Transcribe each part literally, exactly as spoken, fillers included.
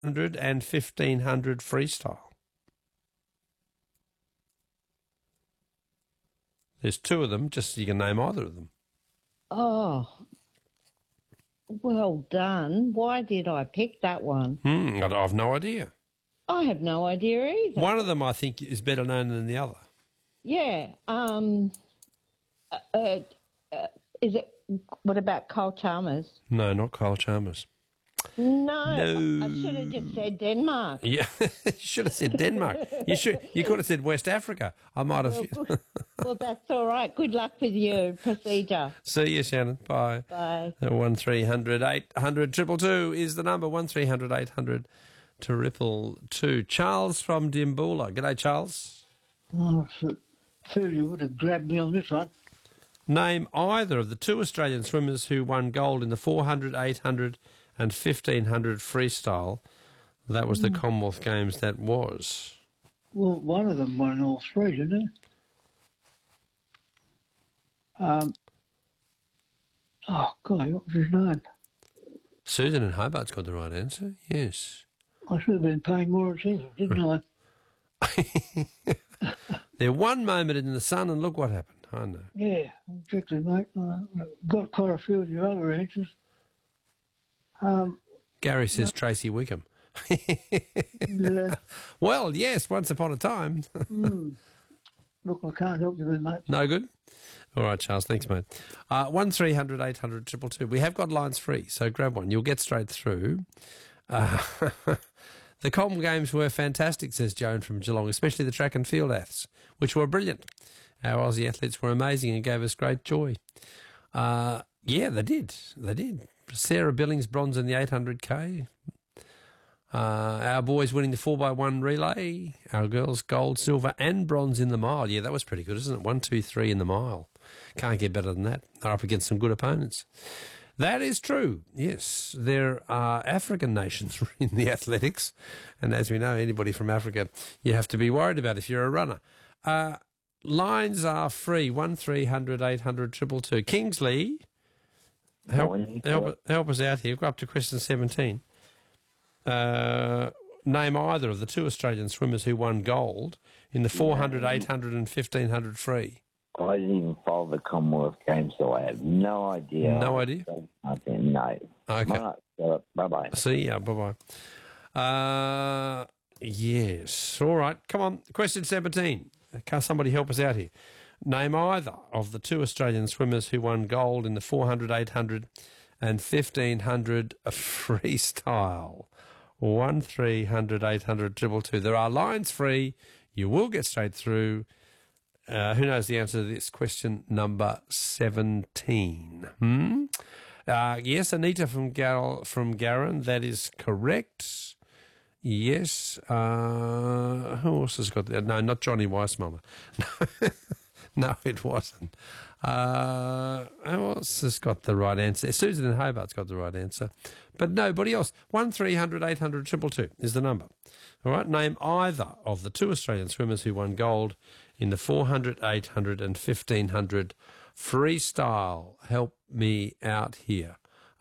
hundred and fifteen hundred freestyle. There's two of them, just so you can name either of them. Oh, well done. Why did I pick that one? Hmm, I have no idea. I have no idea either. One of them, I think, is better known than the other. Yeah. Um. Uh, uh, uh, is it? What about Cole Chalmers? No, not Kyle Chalmers. No, No. I should have just said Denmark. Yeah, you should have said Denmark. You should. You could have said West Africa. I might have. Well, well, that's all right. Good luck with your procedure. See you, Shannon. Bye. Bye. One three hundred eight hundred triple two is the number. One three hundred eight hundred triple two. Charles from Dimboola. G'day, Charles. Oh, so, Phil, you would have grabbed me on this one. Name either of the two Australian swimmers who won gold in the four hundred, eight hundred and fifteen hundred freestyle. That was the mm. Commonwealth Games that was. Well, one of them won all three, didn't he? Um, oh, God, what was his name? Susan in Hobart's got the right answer, yes. I should have been paying more attention, didn't I? There one moment in the sun and look what happened. I know. Yeah, exactly, mate. I got quite a few of your other answers. Um, Gary says no. Tracy Wickham. Yeah. Well, yes, once upon a time. mm. Look, I can't help you with, mate. No good? All right, Charles, thanks, mate. Uh, one three hundred eight hundred triple two. We have got lines free, so grab one. You'll get straight through. Uh, the Common Games were fantastic, says Joan from Geelong, especially the track and field aths, which were brilliant. Our Aussie athletes were amazing and gave us great joy. Uh, yeah, they did. They did. Sarah Billings, bronze in the eight hundred K. Uh, our boys winning the four by one relay. Our girls gold, silver and bronze in the mile. Yeah, that was pretty good, isn't it? One, two, three in the mile. Can't get better than that. They're up against some good opponents. That is true. Yes, there are African nations in the athletics. And as we know, anybody from Africa you have to be worried about if you're a runner. Uh, lines are free. One three hundred eight hundred triple two. Kingsley, help, help, help us out here. Go up to question seventeen. Uh, name either of the two Australian swimmers who won gold in the four hundred, eight hundred and fifteen hundred free. I didn't even follow the Commonwealth Games, so I have no idea. No idea? Okay, no. Okay. Bye-bye. See ya. Bye-bye. Uh, yes. All right. Come on. Question seventeen. Can somebody help us out here? Name either of the two Australian swimmers who won gold in the four hundred, eight hundred and fifteen hundred freestyle. One three hundred eight hundred triple two. There are lines free. You will get straight through. Uh, who knows the answer to this question number seventeen? Hmm? Uh, yes, Anita from Gar- from Garran. That is correct. Yes. Uh, who else has got that? No, not Johnny Weissmuller. No, it wasn't. Uh, who else has got the right answer? Susan in Hobart's got the right answer. But nobody else. One three hundred eight hundred triple two is the number. All right, name either of the two Australian swimmers who won gold in the four hundred, eight hundred and fifteen hundred freestyle. Help me out here.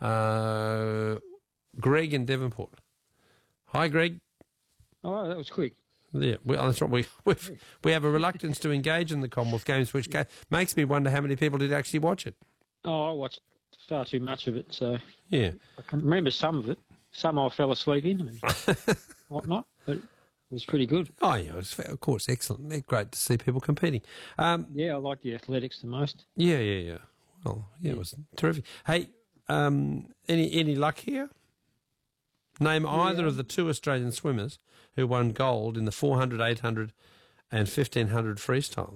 Uh, Greg in Devonport. Hi, Greg. Oh, that was quick. Yeah, well, that's right. We we've, we have a reluctance to engage in the Commonwealth Games, which ga- makes me wonder how many people did actually watch it. Oh, I watched far too much of it, so yeah, I can remember some of it. Some I fell asleep in and whatnot, but it was pretty good. Oh, yeah, it was, of course, excellent. They're great to see people competing. Um, yeah, I like the athletics the most. Yeah, yeah, yeah. Well, yeah, yeah. It was terrific. Hey, um, any any luck here? Name either yeah. of the two Australian swimmers who won gold in the four hundred, eight hundred and fifteen hundred freestyle.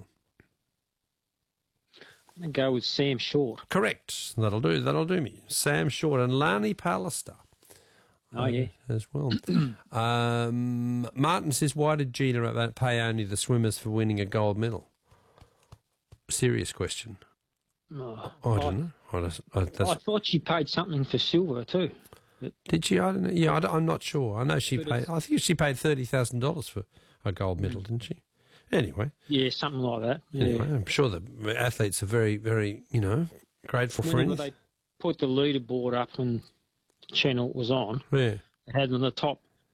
I'm going to go with Sam Short. Correct. That'll do. That'll do me. Sam Short and Lani Pallister. Oh, yeah. As well. um, Martin says, why did Gina pay only the swimmers for winning a gold medal? Serious question. Oh, I don't know. I, just, I, that's... I thought she paid something for silver too. But... Did she? I don't know. Yeah, I am not sure. I know she but paid. It's... I think she paid thirty thousand dollars for a gold medal, mm. didn't she? Anyway. Yeah, something like that. Yeah. Anyway, I'm sure the athletes are very, very, you know, grateful for Whenever anything. They put the leaderboard up when the channel was on. Yeah. They had on the top